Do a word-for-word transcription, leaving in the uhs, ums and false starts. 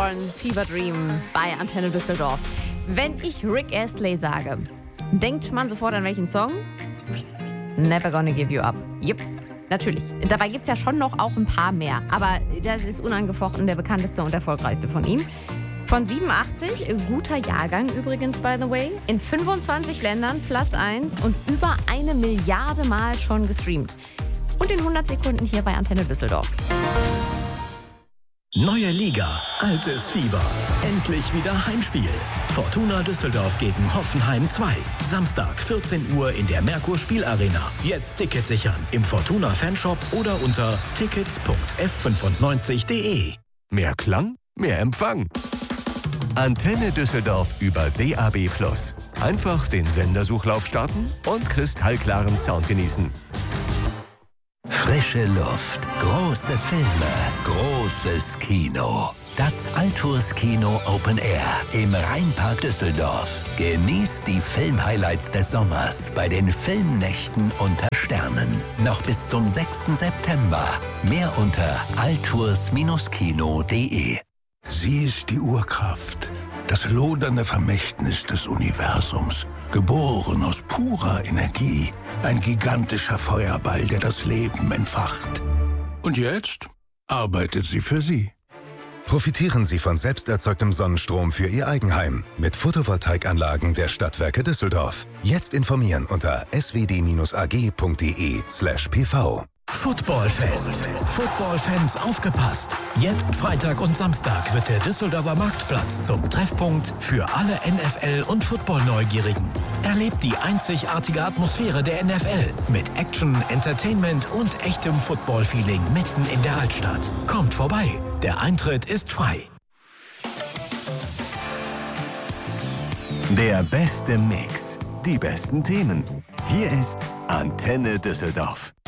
Osbourne, Fever Dream bei Antenne Düsseldorf. Wenn ich Rick Astley sage, denkt man sofort an welchen Song? Never Gonna Give You Up. Yep, natürlich. Dabei gibt es ja schon noch auch ein paar mehr. Aber das ist unangefochten der bekannteste und erfolgreichste von ihm. Von siebenundachtzig, guter Jahrgang übrigens, by the way. In fünfundzwanzig Ländern Platz eins und über eine Milliarde Mal schon gestreamt. Und in hundert Sekunden hier bei Antenne Düsseldorf. Neue Liga, altes Fieber. Endlich wieder Heimspiel. Fortuna Düsseldorf gegen Hoffenheim zwei. Samstag, vierzehn Uhr in der Merkur Spielarena. Jetzt Tickets sichern im Fortuna Fanshop oder unter tickets punkt f fünfundneunzig punkt de. Mehr Klang, mehr Empfang. Antenne Düsseldorf über D A B plus. Einfach den Sendersuchlauf starten und kristallklaren Sound genießen. Frische Luft, große Filme, großes Kino. Das Altours Kino Open Air im Rheinpark Düsseldorf. Genießt die Filmhighlights des Sommers bei den Filmnächten unter Sternen. Noch bis zum sechsten September. Mehr unter altours kino punkt de. Sie ist die Urkraft, das lodernde Vermächtnis des Universums, geboren aus purer Energie, ein gigantischer Feuerball, der das Leben entfacht. Und jetzt arbeitet sie für Sie. Profitieren Sie von selbsterzeugtem Sonnenstrom für Ihr Eigenheim mit Photovoltaikanlagen der Stadtwerke Düsseldorf. Jetzt informieren unter s w d a g punkt de slash p v. Footballfans. Footballfans aufgepasst. Jetzt Freitag und Samstag wird der Düsseldorfer Marktplatz zum Treffpunkt für alle N F L- und Football-Neugierigen. Erlebt die einzigartige Atmosphäre der N F L mit Action, Entertainment und echtem Football-Feeling mitten in der Altstadt. Kommt vorbei. Der Eintritt ist frei. Der beste Mix. Die besten Themen. Hier ist Antenne Düsseldorf.